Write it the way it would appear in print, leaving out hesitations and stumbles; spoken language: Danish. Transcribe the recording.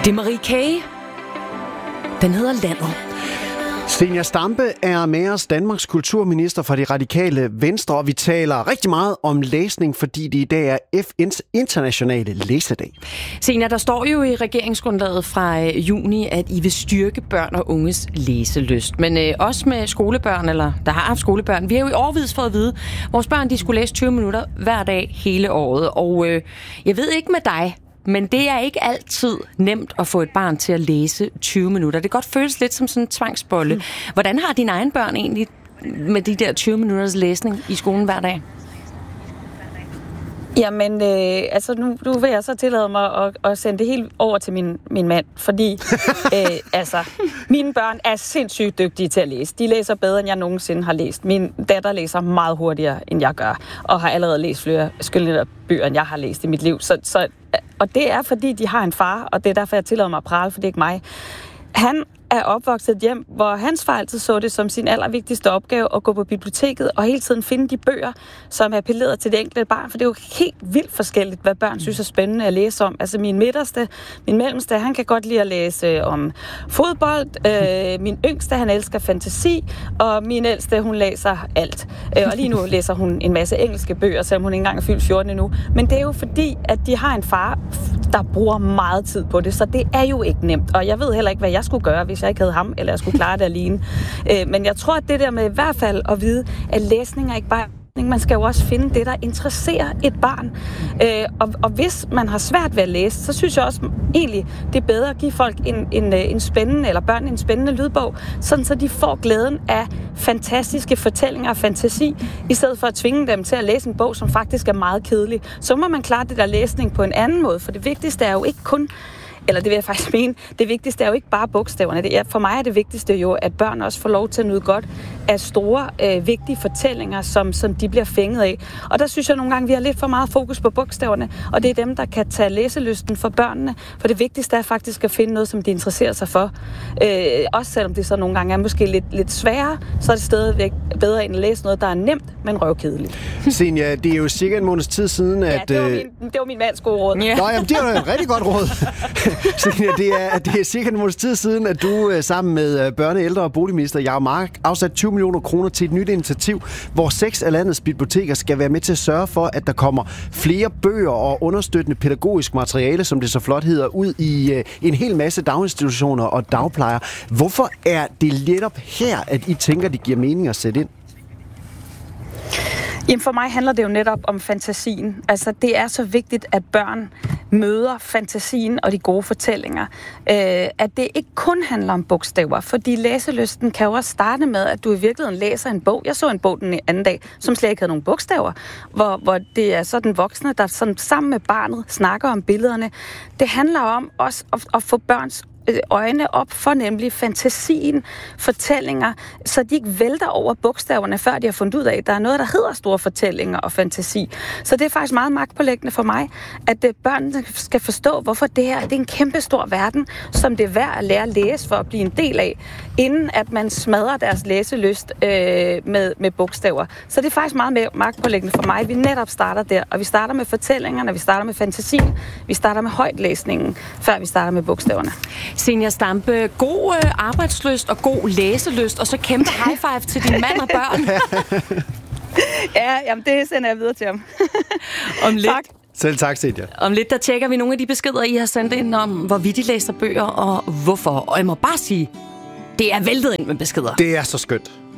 Det er Marie K. Den hedder Landet. Zenia Stampe er med os, Danmarks kulturminister for Det Radikale Venstre, og vi taler rigtig meget om læsning, fordi det i dag er FN's internationale læsedag. Zenia, der står jo i regeringsgrundlaget fra juni, at I vil styrke børn og unges læselyst. Men også med skolebørn, eller der har haft skolebørn, vi har jo i årevis fået at vide, at vores børn de skulle læse 20 minutter hver dag hele året. Og jeg ved ikke med dig, men det er ikke altid nemt at få et barn til at læse 20 minutter. Det kan godt føles lidt som sådan en tvangsbolle. Hvordan har dine egne børn egentlig med de der 20 minutters læsning i skolen hver dag? Jamen, nu vil jeg så tillade mig at sende det helt over til min mand, fordi mine børn er sindssygt dygtige til at læse. De læser bedre, end jeg nogensinde har læst. Min datter læser meget hurtigere, end jeg gør, og har allerede læst flere skønlitterære bøger, end jeg har læst i mit liv. Og det er, fordi de har en far, og det er derfor, jeg tillader mig at prale, for det er ikke mig. Han er opvokset hjem, hvor hans far altid så det som sin allervigtigste opgave at gå på biblioteket og hele tiden finde de bøger, som appellerede til det enkelte barn, for det er jo helt vildt forskelligt, hvad børn synes er spændende at læse om. Altså min mellemste, han kan godt lide at læse om fodbold, min yngste, han elsker fantasi, og min ældste, hun læser alt. Og lige nu læser hun en masse engelske bøger, selvom hun ikke engang er fyldt 14 endnu. Men det er jo fordi, at de har en far, der bruger meget tid på det, så det er jo ikke nemt. Og jeg ved heller ikke, hvad jeg skulle gøre, hvis jeg ikke havde ham, eller jeg skulle klare det alene. Men jeg tror, at det der med i hvert fald at vide, at læsning er ikke bare man skal jo også finde det, der interesserer et barn. Og hvis man har svært ved at læse, så synes jeg også egentlig, det er bedre at give folk en spændende, eller børn en spændende lydbog, sådan så de får glæden af fantastiske fortællinger og fantasi, i stedet for at tvinge dem til at læse en bog, som faktisk er meget kedelig. Så må man klare det der læsning på en anden måde, for det vigtigste er jo ikke kun eller det vil jeg faktisk mene, det vigtigste er jo ikke bare bogstaverne. For mig er det vigtigste jo, at børn også får lov til at nyde godt af store, vigtige fortællinger, som de bliver fænget af. Og der synes jeg nogle gange, vi har lidt for meget fokus på bogstaverne, og det er dem, der kan tage læselysten for børnene. For det vigtigste er faktisk at finde noget, som de interesserer sig for. Også selvom det så nogle gange er måske lidt sværere, så er det stadigvæk bedre end at læse noget, der er nemt, men røvkedeligt. Zenia, det er jo cirka en måneds tid siden, at... Ja, det var min mands gode råd. Yeah. Nå, jamen, det er jo et rigtig godt råd. Zenia, det er cirka en måneds tid siden, at du sammen med børne-, ældre- og boligminister Jacob Mark afsat 20 millioner kroner til et nyt initiativ, hvor 6 af landets biblioteker skal være med til at sørge for, at der kommer flere bøger og understøttende pædagogisk materiale, som det så flot hedder, ud i en hel masse daginstitutioner og dagplejer. Hvorfor er det netop her, at I tænker, det giver mening at sætte ind? Jamen for mig handler det jo netop om fantasien. Altså det er så vigtigt, at børn møder fantasien og de gode fortællinger. At det ikke kun handler om bogstaver, fordi læselysten kan jo også starte med, at du i virkeligheden læser en bog. Jeg så en bog den anden dag, som slet ikke havde nogen bogstaver, hvor det er så den voksne, der sådan sammen med barnet snakker om billederne. Det handler om også at få børns øjne op for nemlig fantasien, fortællinger, så de ikke vælter over bogstaverne, før de har fundet ud af, at der er noget, der hedder store fortællinger og fantasi. Så det er faktisk meget magtpåliggende for mig, at børnene skal forstå, hvorfor det her det er en kæmpe stor verden, som det er værd at lære at læse for at blive en del af, inden at man smadrer deres læselyst med bogstaver. Så det er faktisk meget mere magtpåliggende for mig. Vi netop starter der, og vi starter med fortællingerne, vi starter med fantasien, vi starter med højtlæsningen, før vi starter med bogstaverne. Zenia Stampe, god arbejdslyst og god læselyst, og så kæmpe high five til din mand og børn. Ja, jamen det sender jeg videre til ham. Om lidt. Tak. Selv tak, Zenia. Om lidt, der tjekker vi nogle af de beskeder, I har sendt ind om, hvorvidt I læser bøger og hvorfor. Og jeg må bare sige, det er væltet ind med beskeder. Det er så skønt.